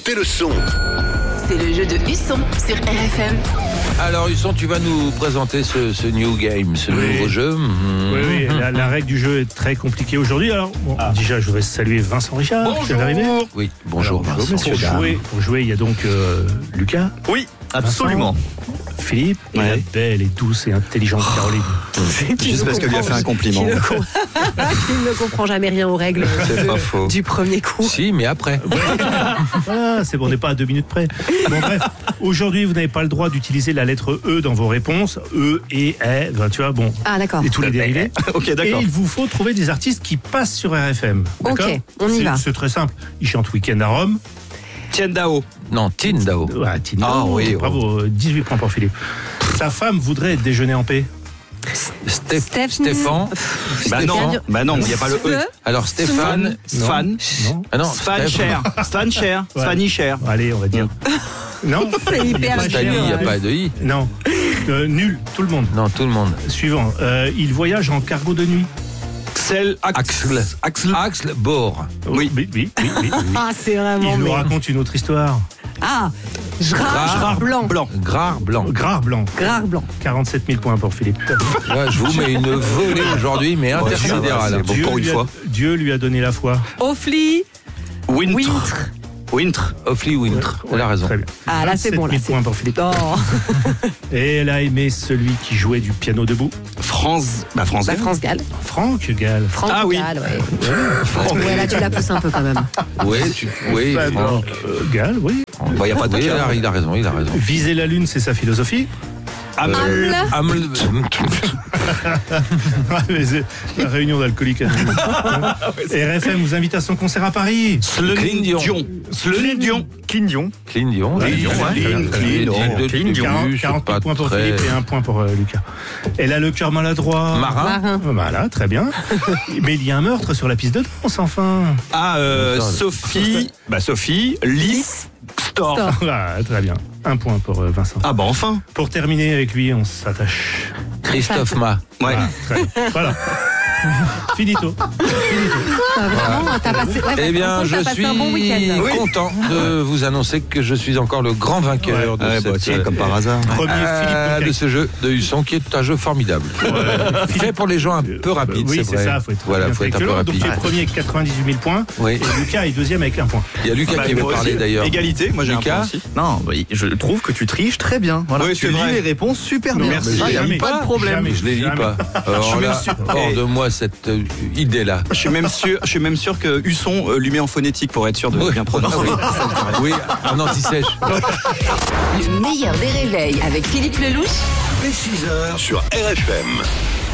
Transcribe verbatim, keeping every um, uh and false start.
Montez le son. C'est le jeu de Husson sur R F M. Alors Husson, tu vas nous présenter ce, ce new game, ce oui. nouveau jeu. Mmh. Oui, oui, la, la règle du jeu est très compliquée aujourd'hui. Alors, bon, ah. déjà, je voudrais saluer Vincent Richard. Bonjour. Oui, bonjour. Alors, Vincent. pour, jouer, pour jouer, il y a donc euh, Lucas. Oui, absolument. Vincent, Philippe, et ouais. la belle et douce et intelligente oh. Caroline. Juste parce qu'elle lui a fait un compliment. Qui ne, com- qui ne comprend jamais rien aux règles C'est de, pas faux. du premier coup. Si, mais après. Voilà, c'est bon, on n'est pas à deux minutes près. Bon, bref, aujourd'hui, vous n'avez pas le droit d'utiliser la lettre E dans vos réponses. E, et, E, ben, tu vois, bon. Ah, d'accord. Et tous les dérivés. Ok, d'accord. Et il vous faut trouver des artistes qui passent sur R F M. D'accord ? Ok, on y c'est, va. C'est très simple. Ils chantent Week-end à Rome. Tiendao. Non, Tindao. Ouais, Tino. Ah oui, bravo, dix-huit points pour Philippe. Sa femme voudrait déjeuner en paix. Stéph- Steph- Stéphane. Bah non, bah non, il n'y a pas le E. Alors Stéphane. Svan. Non. Ah non, Svan Steph- Cher. Svan Cher. Ouais. Svani Cher. Allez, on va dire. Non. C'est hyper Pas Stani, il n'y a cher. pas de I. Non. Euh, nul, tout le monde. Non, tout le monde. Suivant. Euh, il voyage en cargo de nuit. Axel. Axel. Axel. Axel Bor. Oui. Oui, oui, oui. oui, oui. Ah, c'est vraiment. Il nous mais- raconte une autre histoire. Ah, Gras Gras blanc. Blanc. Grard blanc. Grard blanc. Gras blanc. quarante-sept mille points pour Philippe. Ouais, je vous mets une volée aujourd'hui, mais intersidérale. Bon, pour une lui a, fois. Dieu lui a donné la foi. Ofli. Winter. Wintre. Winter. Offly Winter. Elle a raison. Très bien. Ah, là, c'est bon, là, vingt-sept mille c'est- points pour Philippe. Oh. Et elle a aimé celui qui jouait du piano debout. France. Bah, France. Bah, France Gall. Franck Gall. France Ah oui. Gall, ouais. Ouais, là, tu la pousses un peu quand même. Oui, tu... oui, Bah, Franck. euh, Gall, oui. Bah, y a pas de Oui, il cas. a, il a raison, il a raison. Viser la lune, c'est sa philosophie. Amel. Amel... Ah, mais c'est la réunion d'alcooliques. anonymes. R F M vous invite à son concert à Paris. Slendion. Slendion. Quindion. Clean Dion. Ouais, Clean, ouais. Clean, Clean, Clean, oh, de- Clean du Dion. début, c'est quarante pas points pour très- Philippe et un point pour euh, Lucas. Elle a le cœur maladroit. Marin. Marin. Voilà, très bien. Mais il y a un meurtre sur la piste de danse, enfin. Ah, euh, Attends, Sophie. Bah, Sophie. Lys. Store. Store. Ah, très bien. Un point pour euh, Vincent. Ah, bah, enfin. Pour terminer avec lui, on s'attache. Christophe Ma. Ouais. Ah, très bien. Voilà. Finito. Ah, vraiment, t'as passé, ouais, Eh bien, on sent que je t'as passé suis un bon week-end. Oui. content de vous annoncer que je suis encore le grand vainqueur Ouais. de, Ouais, cette, bah, tiens, comme par hasard. Premier euh, Philippe de ce jeu de Husson, qui est un jeu formidable. Fait pour les gens un peu rapides, Oui, c'est c'est vrai. ça, faut être voilà, bien faut être un peu intellectuel. Donc rapide. tu es premier avec quatre-vingt-dix-huit mille points. Oui. Et Lucas est deuxième avec un point. Il y a Lucas Bah, qui veut moi parler aussi. d'ailleurs. Égalité, moi j'ai un Lucas. point aussi. Non, bah, je trouve que tu triches très bien. Voilà. Oui, tu c'est lis vrai. les réponses super bien. Merci. Il n'y a Jamais. pas de problème. Jamais. Je les lis Jamais. pas. Alors suis là, même sûr- hors Eh. de moi cette euh, idée-là. Je suis même sûr, je suis même sûr que Husson euh, lui met en phonétique pour être sûr de Oui. bien prononcer. Oui, un anti-sèche. Le meilleur des réveils avec Philippe Lelouch. Dès six heures sur R F M.